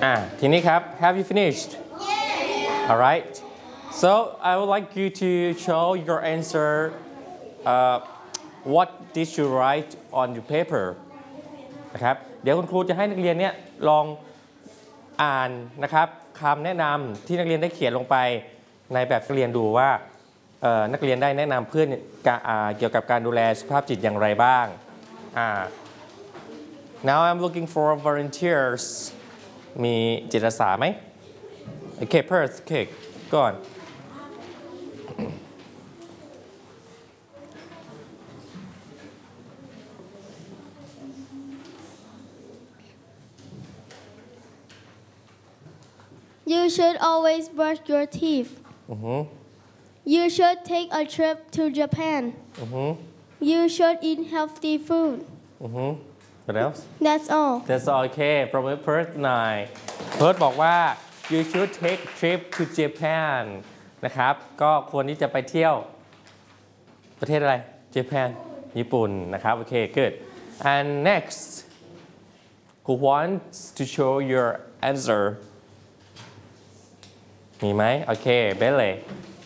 ทีนี้ครับ Have you finished? Yes. All right. So I would like you to show your answer. What did you write on your paper? นะครับเดี๋ยวคุณครูจะให้นักเรียนเนี่ยลองอ่านนะครับคำแนะนำที่นักเรียนได้เขียนลงไปในแบบเรียนดูว่านักเรียนได้แนะนำเพื่อนเกี่ยวกับการดูแลสุขภาพจิตอย่างไรบ้าง Now I'm looking for volunteers มีจิตอาสาไหมโอเค Perth โอเคก่อน You should always brush your teeth. You should take a trip to Japan. You should eat healthy food. What else? That's all. That's all. Okay ปรบมือ Perth หน่อย Perth บอกว่า You should take a trip to Japan นะครับก็ควรที่จะไปเที่ยวประเทศอะไร Japan ญี่ปุ่นนะครับโอเค good and next who wants to show your answer มีไหมโอเคเบลเลย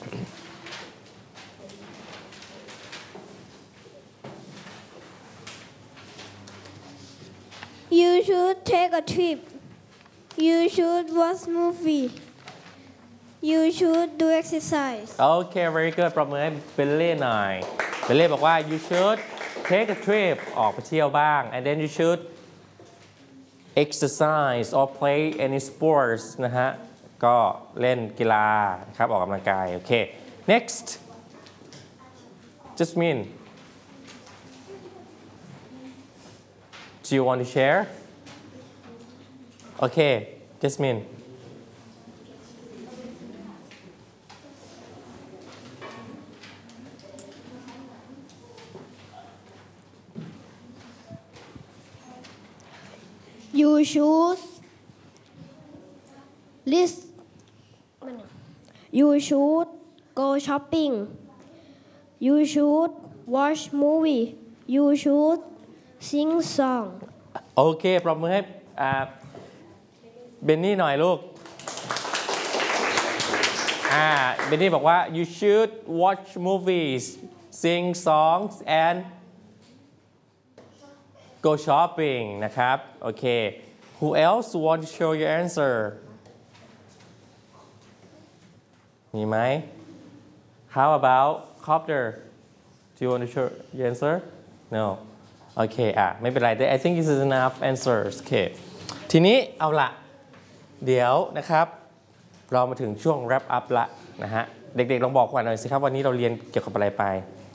You should take a trip. You should watch movie. You should do exercise. Okay very good ปรบมือให้เบลเล่หน่อยเบลเล่บอกว่า you should take a trip ออกไปเที่ยวบ้าง and then you should exercise or play any sports นะฮะก็เล่นกีฬาครับออกกำลังกายโอเค next Jasmine do you want to share okay Jasmine You should list. You should go shopping. You should watch movie. You should sing song. โอเคปรบมือให้เบนนี่หน่อยลูกเบนนี่บอกว่า you should watch movies sing songs and go shopping นะครับโอเค who else want to show your answer มีไหม how about copter do you want to show your answer no โอเคไม่เป็นไร I think this is enough answers โอเคทีนี้เอาละเดี๋ยวนะครับเรามาถึงช่วง wrap up ละนะฮะเด็กๆลองบอกกันหน่อยสิครับวันนี้เราเรียนเกี่ยวกับอะไรไป